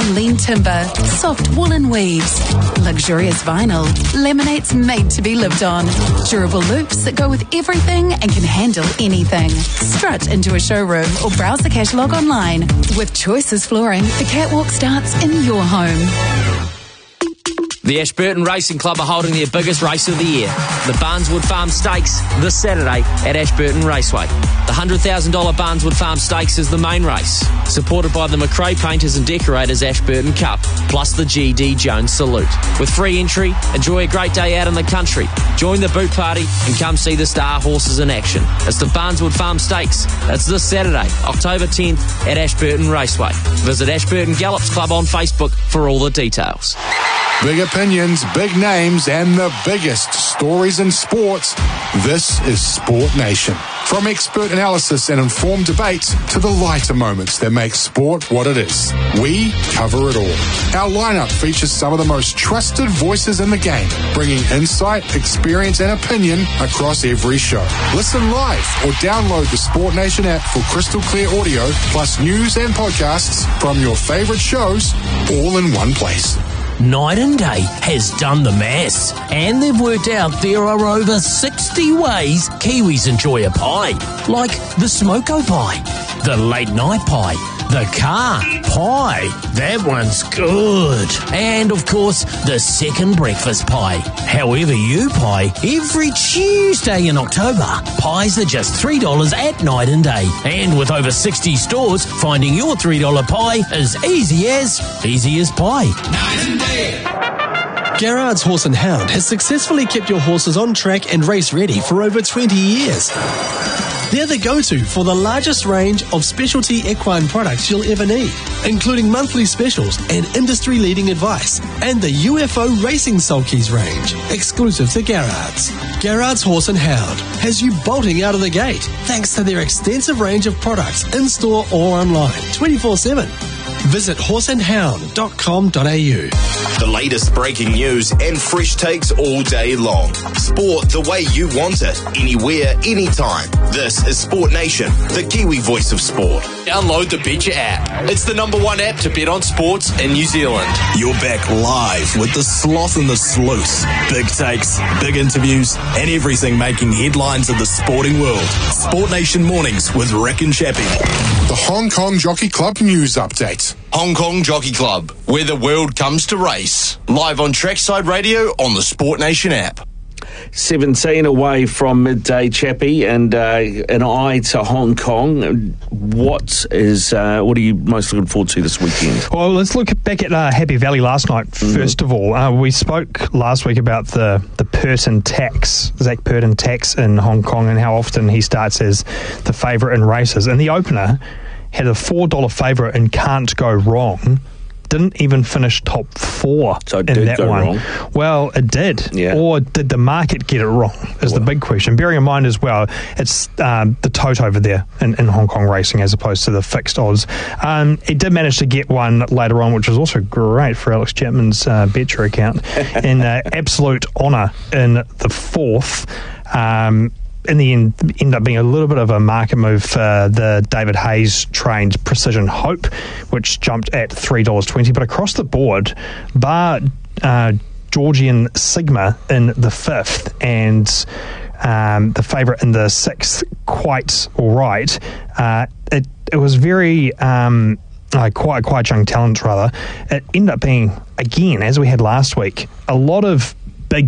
on lean timber, soft woolen weaves, luxurious vinyl, laminates made to be lived on, durable loops that go with everything and can handle anything. Strut into a showroom or browse the catalogue online. With Choices Flooring, the catwalk starts in your home. The Ashburton Racing Club are holding their biggest race of the year, the Barneswood Farm Stakes, this Saturday at Ashburton Raceway. The $100,000 Barneswood Farm Stakes is the main race, supported by the McRae Painters and Decorators Ashburton Cup, plus the G.D. Jones Salute. With free entry, enjoy a great day out in the country, join the boot party and come see the star horses in action. It's the Barneswood Farm Stakes. It's this Saturday, October 10th at Ashburton Raceway. Visit Ashburton Gallops Club on Facebook for all the details. Big opinions, big names, and the biggest stories in sports. This is Sport Nation. From expert analysis and informed debate to the lighter moments that make sport what it is, we cover it all. Our lineup features some of the most trusted voices in the game, bringing insight, experience, and opinion across every show. Listen live or download the Sport Nation app for crystal clear audio, plus news and podcasts from your favorite shows, all in one place. Night and Day has done the maths, and they've worked out there are over 60 ways Kiwis enjoy a pie, like the smoko pie, the late night pie, the car pie, that one's good, and of course the second breakfast pie. However you pie, every Tuesday in October, pies are just $3 at Night and Day, and with over 60 stores, finding your $3 pie is easy as pie. Night and Day. Garrard's Horse and Hound has successfully kept your horses on track and race ready for over 20 years. They're the go-to for the largest range of specialty equine products you'll ever need, including monthly specials and industry-leading advice, and the UFO Racing Sulkies range, exclusive to Garrard's. Garrard's Horse and Hound has you bolting out of the gate thanks to their extensive range of products in-store or online, 24/7. Visit horseandhound.com.au. The latest breaking news and fresh takes all day long. Sport the way you want it, anywhere, anytime. This is Sport Nation, the Kiwi voice of sport. Download the Betcha app. It's the #1 app to bet on sports in New Zealand. You're back live with the Sloth and the Sleuth. Big takes, big interviews, and everything making headlines in the sporting world. Sport Nation Mornings with Rick and Chappie. The Hong Kong Jockey Club news update. Hong Kong Jockey Club, where the world comes to race. Live on Trackside Radio on the Sport Nation app. 17 away from midday, Chappie, and an eye to Hong Kong. What are you most looking forward to this weekend? Well, let's look back at Happy Valley last night. First of all, we spoke last week about the Purton tax, Zach Purton tax in Hong Kong, and how often he starts as the favourite in races. And the opener had a $4 favourite and Can't Go Wrong. Didn't even finish top 4 so it in did that go one. Wrong. Well, it did. Yeah. Or did the market get it wrong is the big question. Bearing in mind as well, it's the tote over there in Hong Kong racing as opposed to the fixed odds. He did manage to get one later on, which was also great for Alex Chapman's Betcha account. In absolute honour in the 4th. In the end, ended up being a little bit of a market move for the David Hayes trained Precision Hope, which jumped at $3.20. But across the board, bar Georgian Sigma in the 5th and the favourite in the 6th, quite all right. It was very quite young talent rather. It ended up being, again, as we had last week, a lot of big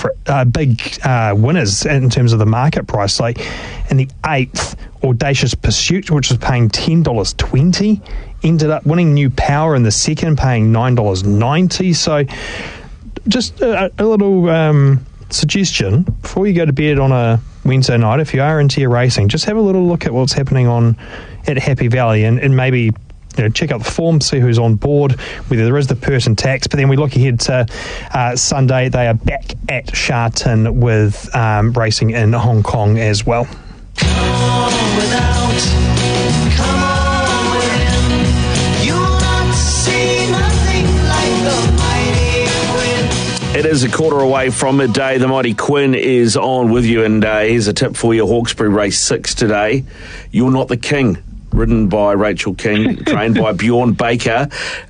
winners in terms of the market price. Like in the 8th, Audacious Pursuit, which was paying $10.20, ended up winning New Power in the 2nd, paying $9.90. So just a little suggestion before you go to bed on a Wednesday night, if you are into your racing, just have a little look at what's happening at Happy Valley and maybe check out the form, see who's on board, whether there is the Purton tax. But then we look ahead to Sunday. They are back at Sha Tin with racing in Hong Kong as well. It is a quarter away from midday. The Mighty Quinn is on with you, and here's a tip for you. Hawkesbury race 6 today. You're Not the King, ridden by Rachel King, trained by Bjorn Baker.